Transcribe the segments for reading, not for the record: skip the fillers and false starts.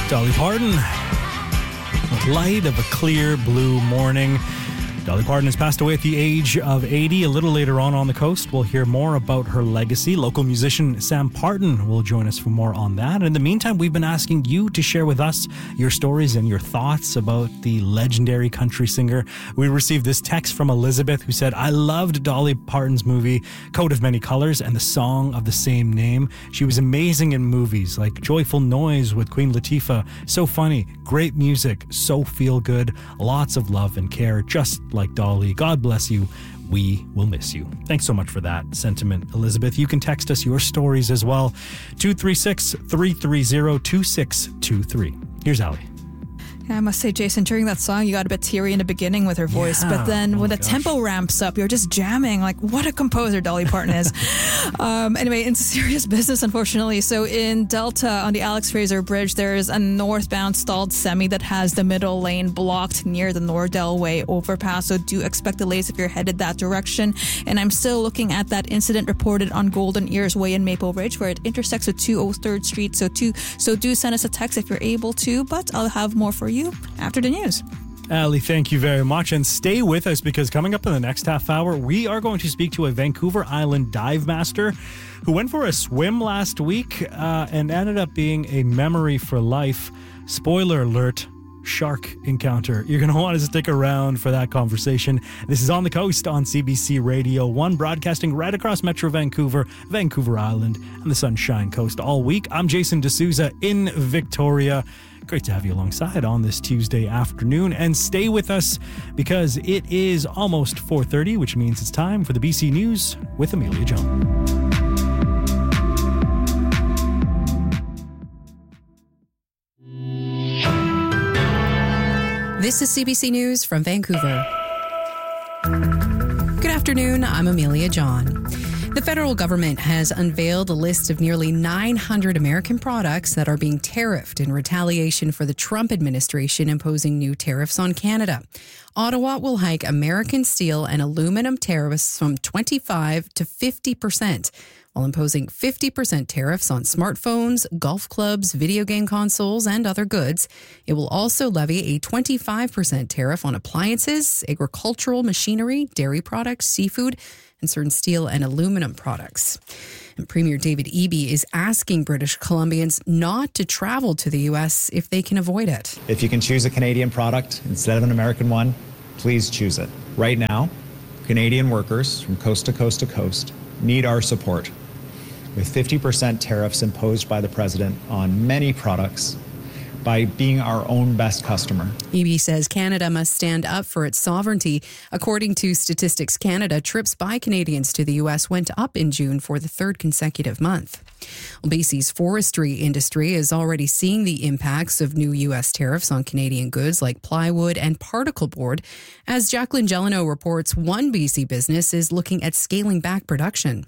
Dolly Parton, Light of a Clear Blue Morning. Dolly Parton has passed away at the age of 80. A little later on the coast, we'll hear more about her legacy. Local musician Sam Parton will join us for more on that. In the meantime, we've been asking you to share with us your stories and your thoughts about the legendary country singer. We received this text from Elizabeth who said, I loved Dolly Parton's movie Coat of Many Colors and the song of the same name. She was amazing in movies like Joyful Noise with Queen Latifah. So funny, great music, so feel good, lots of love and care, just like Dolly. God bless you. We will miss you. Thanks so much for that sentiment, Elizabeth. You can text us your stories as well. 236-330-2623. Here's Ali. Yeah, I must say, Jason, during that song, you got a bit teary in the beginning with her voice, but then when the tempo ramps up, you're just jamming. Like, what a composer Dolly Parton is. Anyway, into serious business, unfortunately. So in Delta, on the Alex Fraser Bridge, there is a northbound stalled semi that has the middle lane blocked near the Nordell Way overpass. So do expect delays if you're headed that direction. And I'm still looking at that incident reported on Golden Ears Way in Maple Ridge, where it intersects with 203rd Street. So do send us a text if you're able to, but I'll have more for you after the news. Ali, thank you very much, and stay with us because coming up in the next half hour, we are going to speak to a Vancouver Island dive master who went for a swim last week and ended up being a memory for life. Spoiler alert, shark encounter. You're going to want to stick around for that conversation. This is On the Coast on CBC Radio 1, broadcasting right across Metro Vancouver, Vancouver Island, and the Sunshine Coast all week. I'm Jason D'Souza in Victoria. Great to have you alongside on this Tuesday afternoon, and stay with us because it is almost 4:30, which means it's time for the BC News with Amelia John. This is CBC News from Vancouver. Good afternoon, I'm Amelia John. The federal government has unveiled a list of nearly 900 American products that are being tariffed in retaliation for the Trump administration imposing new tariffs on Canada. Ottawa will hike American steel and aluminum tariffs from 25% to 50%, while imposing 50% tariffs on smartphones, golf clubs, video game consoles, and other goods. It will also levy a 25% tariff on appliances, agricultural machinery, dairy products, seafood, and certain steel and aluminum products. And Premier David Eby is asking British Columbians not to travel to the U.S. if they can avoid it. If you can choose a Canadian product instead of an American one, please choose it. Right now, Canadian workers from coast to coast to coast need our support. With 50% tariffs imposed by the president on many products, by being our own best customer. Eby says Canada must stand up for its sovereignty. According to Statistics Canada, trips by Canadians to the U.S. went up in June for the third consecutive month. Well, BC's forestry industry is already seeing the impacts of new U.S. tariffs on Canadian goods like plywood and particle board. As Jacqueline Gelano reports, one BC business is looking at scaling back production.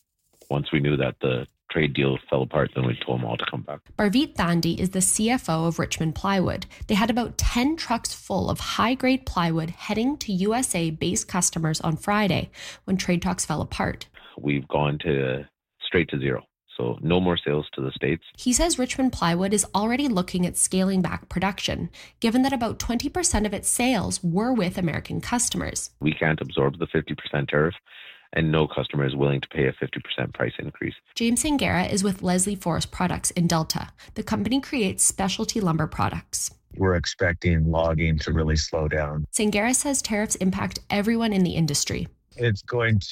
Once we knew that the trade deal fell apart, then we told them all to come back. Barveet Thandi is the CFO of Richmond Plywood. They had about 10 trucks full of high-grade plywood heading to USA-based customers on Friday when trade talks fell apart. We've gone straight to zero. So no more sales to the States. He says Richmond Plywood is already looking at scaling back production, given that about 20% of its sales were with American customers. We can't absorb the 50% tariff, and no customer is willing to pay a 50% price increase. James Sangera is with Leslie Forest Products in Delta. The company creates specialty lumber products. We're expecting logging to really slow down. Sangera says tariffs impact everyone in the industry. There's going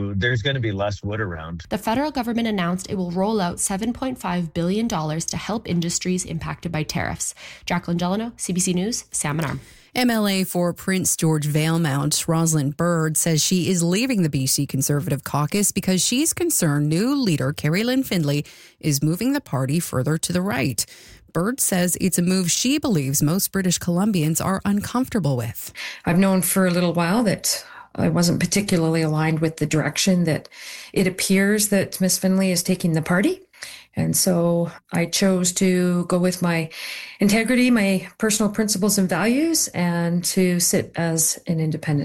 to be less wood around. The federal government announced it will roll out $7.5 billion to help industries impacted by tariffs. Jacqueline Gelano, CBC News, Salmon Arm. MLA for Prince George Valemount, Rosalind Bird, says she is leaving the BC Conservative caucus because she's concerned new leader Carrie Lynn Findlay is moving the party further to the right. Bird says it's a move she believes most British Columbians are uncomfortable with. I've known for a little while that I wasn't particularly aligned with the direction that it appears that Miss Findlay is taking the party. And so I chose to go with my integrity, my personal principles and values, and to sit as an independent.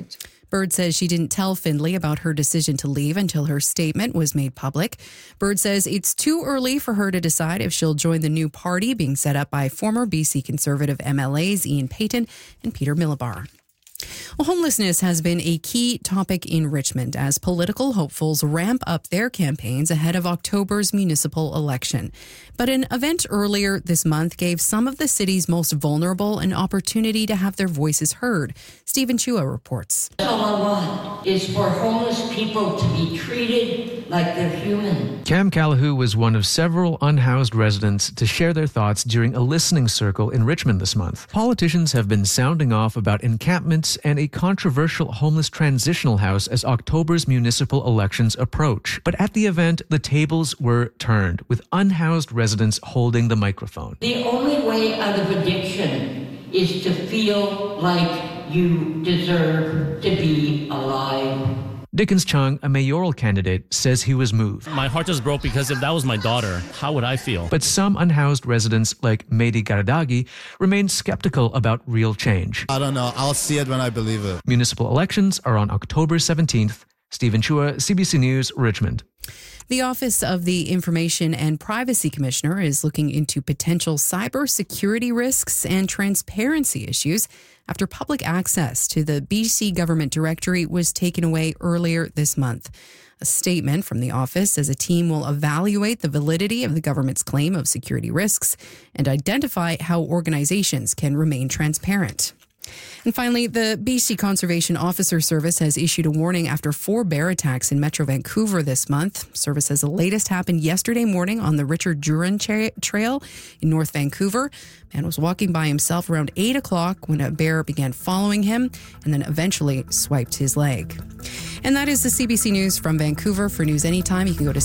Bird says she didn't tell Findlay about her decision to leave until her statement was made public. Bird says it's too early for her to decide if she'll join the new party being set up by former BC Conservative MLAs Ian Payton and Peter Millibar. Well, homelessness has been a key topic in Richmond as political hopefuls ramp up their campaigns ahead of October's municipal election. But an event earlier this month gave some of the city's most vulnerable an opportunity to have their voices heard. Stephen Chua reports. All I want is for homeless people to be treated like they're human. Cam Calahoo was one of several unhoused residents to share their thoughts during a listening circle in Richmond this month. Politicians have been sounding off about encampments and a controversial homeless transitional house as October's municipal elections approach. But at the event, the tables were turned, with unhoused residents holding the microphone. The only way out of addiction is to feel like you deserve to be alive. Dickens Chung, a mayoral candidate, says he was moved. My heart just broke because if that was my daughter, how would I feel? But some unhoused residents like Mehdi Garadagi remain skeptical about real change. I don't know. I'll see it when I believe it. Municipal elections are on October 17th. Stephen Chua, CBC News, Richmond. The Office of the Information and Privacy Commissioner is looking into potential cybersecurity risks and transparency issues after public access to the BC government directory was taken away earlier this month. A statement from the office says a team will evaluate the validity of the government's claim of security risks and identify how organizations can remain transparent. And finally, the BC Conservation Officer Service has issued a warning after 4 bear attacks in Metro Vancouver this month. Service says the latest happened yesterday morning on the Richard Duran Trail in North Vancouver. Man was walking by himself around 8 o'clock when a bear began following him and then eventually swiped his leg. And that is the CBC News from Vancouver. For news anytime, you can go to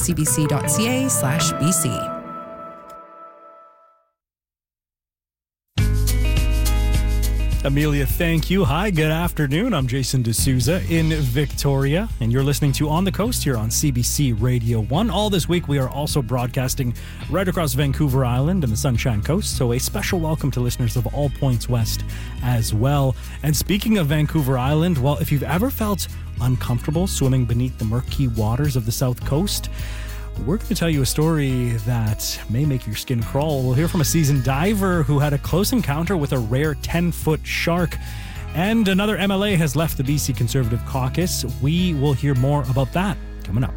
cbc.ca/BC. Amelia, thank you. Hi, good afternoon. I'm Jason D'Souza in Victoria, and you're listening to On the Coast here on CBC Radio 1. All this week, we are also broadcasting right across Vancouver Island and the Sunshine Coast, so a special welcome to listeners of all points west as well. And speaking of Vancouver Island, well, if you've ever felt uncomfortable swimming beneath the murky waters of the South Coast, we're going to tell you a story that may make your skin crawl. We'll hear from a seasoned diver who had a close encounter with a rare 10-foot shark. And another MLA has left the BC Conservative Caucus. We will hear more about that coming up.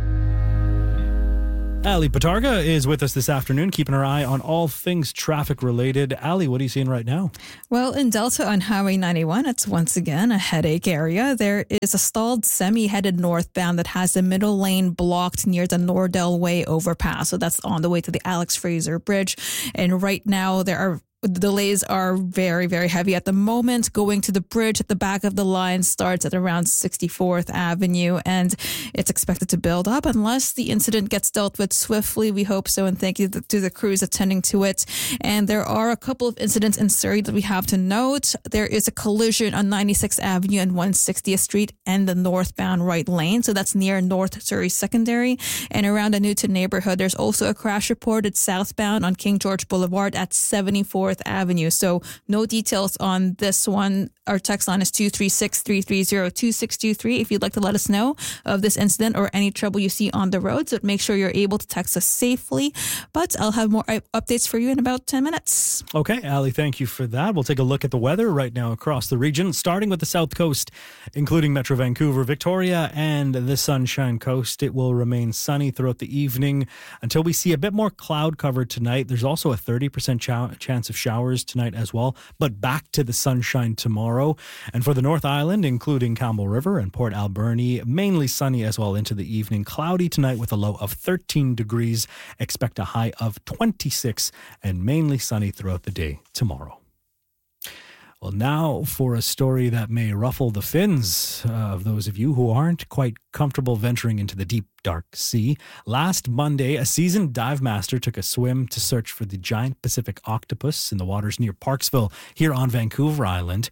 Ali Patarga is with us this afternoon, keeping her eye on all things traffic related. Ali, what are you seeing right now? Well, in Delta on Highway 91, it's once again a headache area. There is a stalled semi headed northbound that has the middle lane blocked near the Nordell Way overpass. So that's on the way to the Alex Fraser Bridge. And right now the delays are very, very heavy at the moment. Going to the bridge at the back of the line starts at around 64th Avenue, and it's expected to build up unless the incident gets dealt with swiftly. We hope so, and thank you to the crews attending to it. And there are a couple of incidents in Surrey that we have to note. There is a collision on 96th Avenue and 160th Street and the northbound right lane. So that's near North Surrey Secondary. And around the Newton neighborhood, there's also a crash reported southbound on King George Boulevard at 74th Avenue. So no details on this one. Our text line is 236-330-2623 if you'd like to let us know of this incident or any trouble you see on the road. So make sure you're able to text us safely. But I'll have more updates for you in about 10 minutes. Okay, Ali, thank you for that. We'll take a look at the weather right now across the region, starting with the South Coast, including Metro Vancouver, Victoria, and the Sunshine Coast. It will remain sunny throughout the evening until we see a bit more cloud cover tonight. There's also a 30% chance of showers tonight as well, but back to the sunshine tomorrow. And for the North Island, including Campbell River and Port Alberni, mainly sunny as well into the evening. Cloudy tonight with a low of 13 degrees. Expect a high of 26 and mainly sunny throughout the day tomorrow. Well, now for a story that may ruffle the fins of those of you who aren't quite comfortable venturing into the deep, dark sea. Last Monday, a seasoned dive master took a swim to search for the giant Pacific octopus in the waters near Parksville here on Vancouver Island.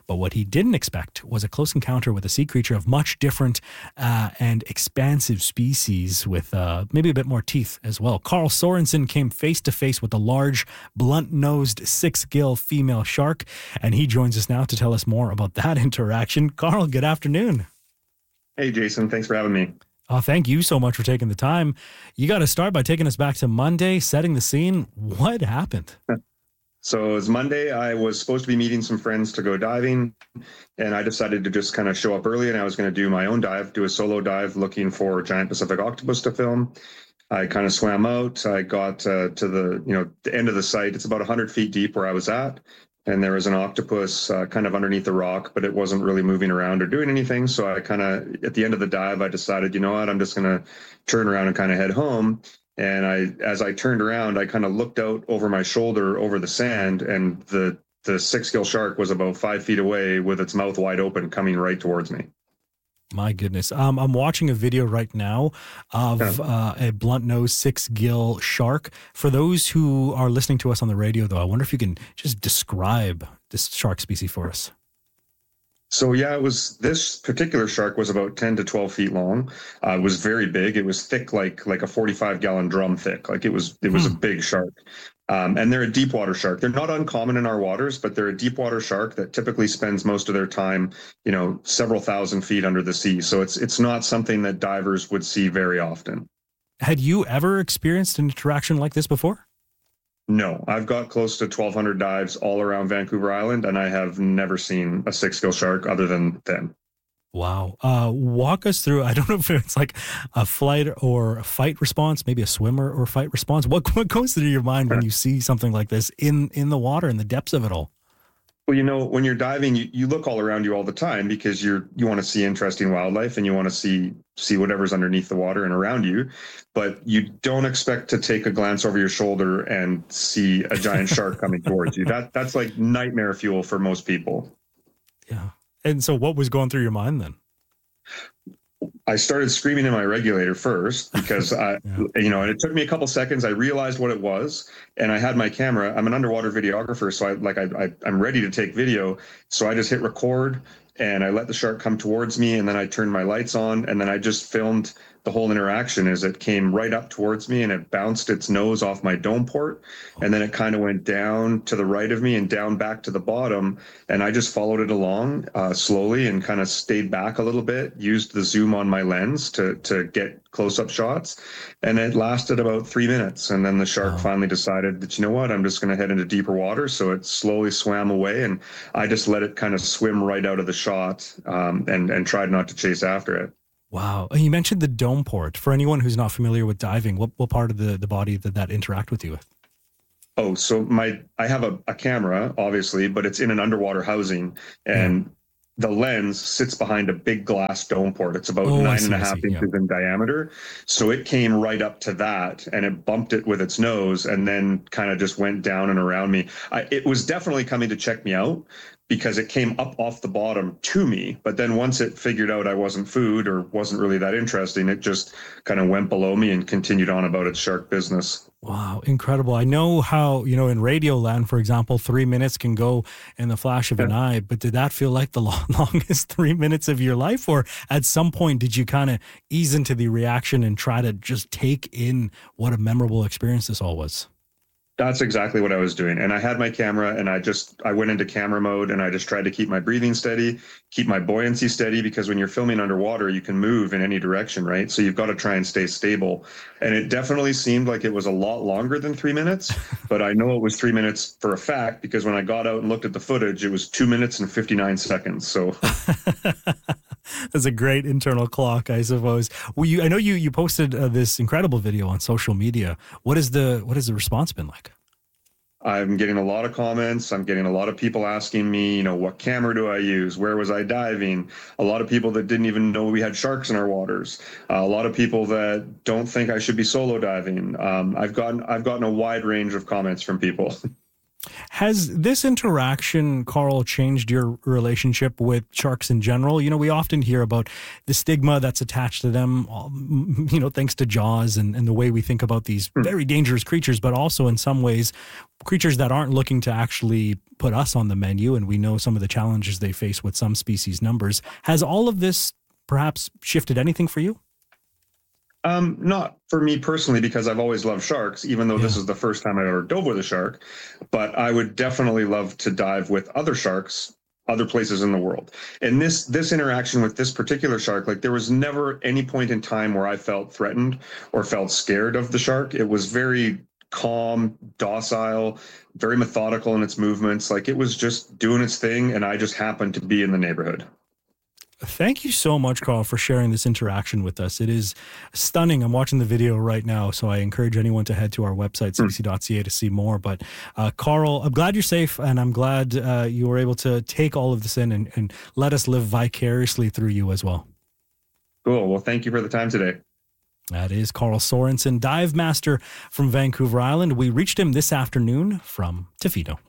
But what he didn't expect was a close encounter with a sea creature of much different and expansive species with maybe a bit more teeth as well. Carl Sorensen came face to face with a large, blunt-nosed, 6-gill female shark, and he joins us now to tell us more about that interaction. Carl, good afternoon. Hey, Jason. Thanks for having me. Oh, thank you so much for taking the time. You got to start by taking us back to Monday, setting the scene. What happened? So it was Monday. I was supposed to be meeting some friends to go diving, and I decided to just kind of show up early, and I was going to do my own dive, do a solo dive looking for giant Pacific octopus to film. I kind of swam out. I got to the end of the site. It's about 100 feet deep where I was at. And there was an octopus kind of underneath the rock, but it wasn't really moving around or doing anything. So I kind of, at the end of the dive, I decided, you know what, I'm just going to turn around and kind of head home. And as I turned around, I kind of looked out over my shoulder over the sand, and the 6-gill shark was about 5 feet away with its mouth wide open, coming right towards me. My goodness. I'm watching a video right now of a blunt-nosed 6-gill shark. For those who are listening to us on the radio, though, I wonder if you can just describe this shark species for us. So yeah, this particular shark was about 10 to 12 feet long. It was very big. It was thick, like a 45-gallon drum thick. Like it was a big shark. And they're a deep water shark. They're not uncommon in our waters, but they're a deep water shark that typically spends most of their time, several thousand feet under the sea. So it's not something that divers would see very often. Had you ever experienced an interaction like this before? No, I've got close to 1,200 dives all around Vancouver Island, and I have never seen a 6-gill shark other than them. Wow. Walk us through, I don't know if it's like a flight or a fight response, maybe a swimmer or fight response. What goes through your mind when you see something like this in the water, in the depths of it all? Well, when you're diving, you look all around you all the time because you want to see interesting wildlife and you want to see whatever's underneath the water and around you, but you don't expect to take a glance over your shoulder and see a giant shark coming towards you. That's like nightmare fuel for most people. Yeah. And so what was going through your mind then? I started screaming in my regulator first because and it took me a couple seconds. I realized what it was, and I had my camera. I'm an underwater videographer, so I'm ready to take video. So I just hit record, and I let the shark come towards me, and then I turned my lights on, and then I just filmed the whole interaction as it came right up towards me, and it bounced its nose off my dome port, and then it kind of went down to the right of me and down back to the bottom, and I just followed it along slowly and kind of stayed back a little bit, used the zoom on my lens to get close-up shots, and it lasted about 3 minutes, and then the shark finally decided that, you know what, I'm just going to head into deeper water, so it slowly swam away, and I just let it kind of swim right out of the shot and tried not to chase after it. Wow. You mentioned the dome port. For anyone who's not familiar with diving, what part of the body did that interact with you with? Oh, so I have a camera, obviously, but it's in an underwater housing, and the lens sits behind a big glass dome port. It's about 9.5 inches in diameter. So it came right up to that, and it bumped it with its nose and then kind of just went down and around me. It was definitely coming to check me out, because it came up off the bottom to me. But then once it figured out I wasn't food or wasn't really that interesting, it just kind of went below me and continued on about its shark business. Wow, incredible. I know how, in Radio Land, for example, 3 minutes can go in the flash of an eye, but did that feel like the longest 3 minutes of your life? Or at some point, did you kind of ease into the reaction and try to just take in what a memorable experience this all was? That's exactly what I was doing. And I had my camera, and I went into camera mode, and I just tried to keep my breathing steady, keep my buoyancy steady, because when you're filming underwater, you can move in any direction, right? So you've got to try and stay stable. And it definitely seemed like it was a lot longer than 3 minutes, but I know it was 3 minutes for a fact, because when I got out and looked at the footage, it was 2 minutes and 59 seconds. So that's a great internal clock, I suppose. I know you posted this incredible video on social media. What has the response been like? I'm getting a lot of comments. I'm getting a lot of people asking me, what camera do I use? Where was I diving? A lot of people that didn't even know we had sharks in our waters. A lot of people that don't think I should be solo diving. I've gotten a wide range of comments from people. Has this interaction, Carl, changed your relationship with sharks in general? We often hear about the stigma that's attached to them, thanks to Jaws and the way we think about these very dangerous creatures, but also in some ways creatures that aren't looking to actually put us on the menu, and we know some of the challenges they face with some species numbers. Has all of this perhaps shifted anything for you? Not for me personally, because I've always loved sharks, even though this is the first time I ever dove with a shark. But I would definitely love to dive with other sharks, other places in the world. And this interaction with this particular shark, like there was never any point in time where I felt threatened or felt scared of the shark. It was very calm, docile, very methodical in its movements. Like it was just doing its thing, and I just happened to be in the neighborhood. Thank you so much, Carl, for sharing this interaction with us. It is stunning. I'm watching the video right now, so I encourage anyone to head to our website, cbc.ca, to see more. But Carl, I'm glad you're safe, and I'm glad you were able to take all of this in and let us live vicariously through you as well. Cool. Well, thank you for the time today. That is Carl Sorensen, dive master from Vancouver Island. We reached him this afternoon from Tofino.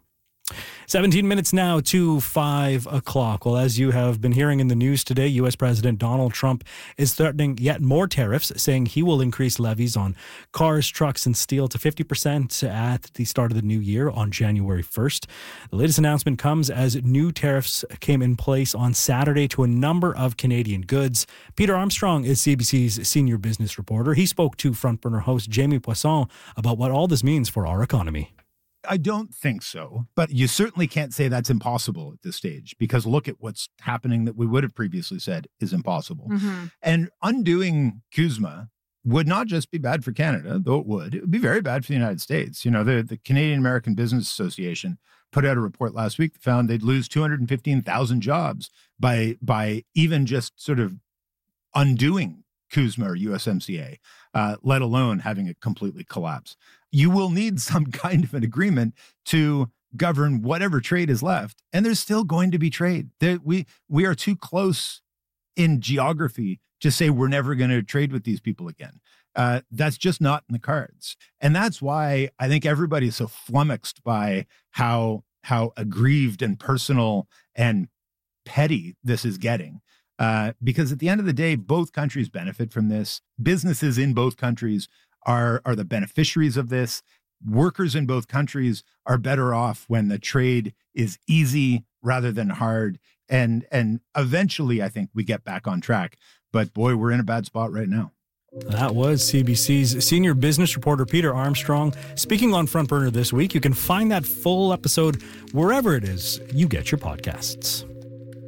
17 minutes now to 5 o'clock. Well, as you have been hearing in the news today, U.S. President Donald Trump is threatening yet more tariffs, saying he will increase levies on cars, trucks, and steel to 50% at the start of the new year on January 1st. The latest announcement comes as new tariffs came in place on Saturday to a number of Canadian goods. Peter Armstrong is CBC's senior business reporter. He spoke to Front Burner host Jamie Poisson about what all this means for our economy. I don't think so, but you certainly can't say that's impossible at this stage, because look at what's happening that we would have previously said is impossible. Mm-hmm. And undoing CUSMA would not just be bad for Canada, though it would be very bad for the United States. You know, the Canadian American Business Association put out a report last week that found they'd lose 215,000 jobs by even just sort of undoing CUSMA or USMCA, let alone having it completely collapse. You will need some kind of an agreement to govern whatever trade is left. And there's still going to be trade. We are too close in geography to say we're never going to trade with these people again. That's just not in the cards. And that's why I think everybody is so flummoxed by how aggrieved and personal and petty this is getting. Because at the end of the day, both countries benefit from this. Businesses in both countries are the beneficiaries of this. Workers in both countries are better off when the trade is easy rather than hard. And eventually, I think we get back on track. But boy, we're in a bad spot right now. That was CBC's senior business reporter, Peter Armstrong, speaking on Front Burner this week. You can find that full episode wherever it is you get your podcasts.